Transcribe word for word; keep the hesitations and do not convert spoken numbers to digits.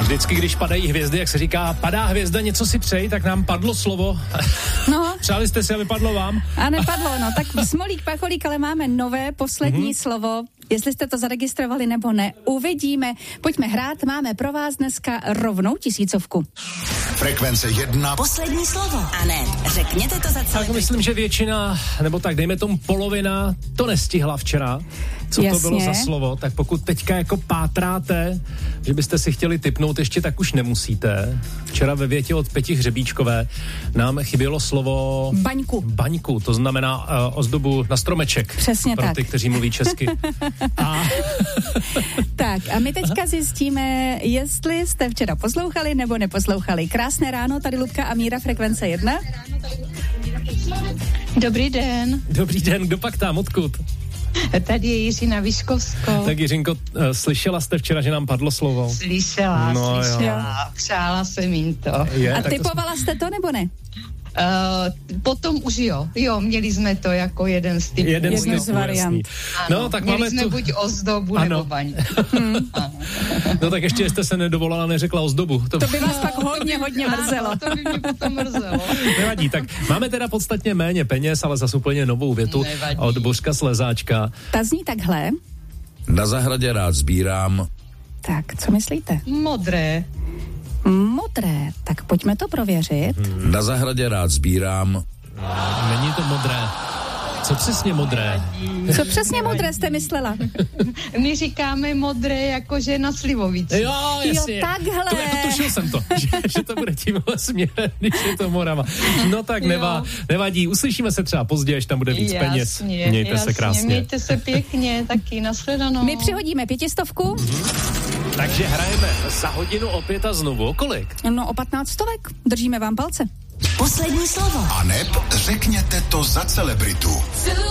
Vždycky, když padají hvězdy, jak se říká, padá hvězda, něco si přeji, tak nám padlo slovo. No. Přáli jste si, aby padlo vám? A nepadlo, no. Tak smolík, pacholík, ale máme nové, poslední mm-hmm. slovo. Jestli jste to zaregistrovali nebo ne, uvidíme. Pojďme hrát, máme pro vás dneska rovnou tisícovku. Frekvence jedna. Poslední slovo. A ne, řekněte to za celé. Tak myslím, že většina, nebo tak dejme tomu polovina, to nestihla včera. Co Jasně. to bylo za slovo, tak pokud teďka jako pátráte, že byste si chtěli tipnout ještě, tak už nemusíte. Včera ve větě od Peti Hřebíčkové nám chybělo slovo... Baňku. Baňku, to znamená uh, ozdobu na stromeček. Přesně pro tak. ty, kteří mluví česky. A... Tak a my teďka zjistíme, jestli jste včera poslouchali nebo neposlouchali. Krásné ráno, tady Lubka a Míra, Frekvence jedna. Dobrý den. Dobrý den, kdo pak tam, odkud? Tady je Jiřina Vyškovskou. Tak Jiřinko, uh, slyšela jste včera, že nám padlo slovo? Slyšela, no, slyšela. Přála jsem jim to. Je, A tak typovala to... jste to nebo ne? Uh, potom už jo. Jo, měli jsme to jako jeden z typů. Jeden z, Jeden z variant. Ano, no, tak měli máme jsme tu... buď ozdobu ano. nebo baňku. No tak ještě jste se nedovolala, neřekla ozdobu. To by vás pak hodně, hodně mrzelo. Ano, to by mě potom mrzelo. Nevadí, tak máme teda podstatně méně peněz, ale zase úplně novou větu Nevadí. od Božka Slezáčka. Ta zní takhle. Na zahradě rád sbírám. Tak, co myslíte? Modré. Modré. Tak pojďme to prověřit. Hmm. Na zahradě rád sbírám. Není to modré. Co přesně modré? Co přesně modré jste myslela? My říkáme modré jakože na slivovici. Jo, jasně. Jo, takhle. To, jako tušil jsem to, že, že to bude tímhle směrem, když je to Morava. No tak neva, nevadí, uslyšíme se třeba později, až tam bude víc jasně, peněz. Mějte jasně, se krásně. Mějte se pěkně, taky nashledanou. My přihodíme pětistovku. Mm-hmm. Takže hrajeme za hodinu opět a znovu. Kolik? No o patnáct stovek. Držíme vám palce. Poslední slovo. A neb řekněte to za celebritu.